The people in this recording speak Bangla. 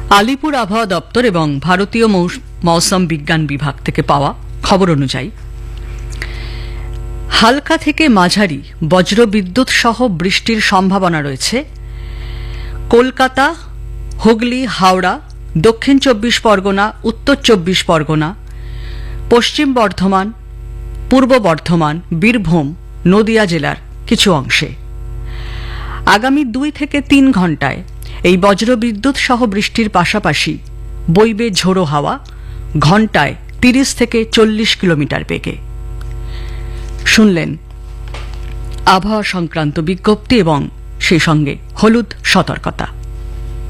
আলিপুর আবহাওয়া দপ্তর এবং ভারতীয় মৌসুম বিজ্ঞান বিভাগ থেকে পাওয়া খবর অনুযায়ী হালকা থেকে মাঝারি বজ্রবিদ্যুৎ সহ বৃষ্টির সম্ভাবনা রয়েছে কলকাতা, হুগলি, হাওড়া, দক্ষিণ 24 পরগনা, উত্তর 24 পরগনা, পশ্চিম বর্ধমান, পূর্ব বর্ধমান, বীরভূম, নদিয়া জেলার কিছু অংশে। আগামী 2 থেকে 3 ঘণ্টায় এই বজ্রবিদ্যুৎ সহ বৃষ্টির পাশাপাশি বইবে ঝোড়ো হাওয়া, ঘণ্টায় 30 থেকে 40 কিলোমিটার বেগে। শুনলেন আবহাওয়া সংক্রান্ত বিজ্ঞপ্তি এবং সেই সঙ্গে হলুদ সতর্কতা।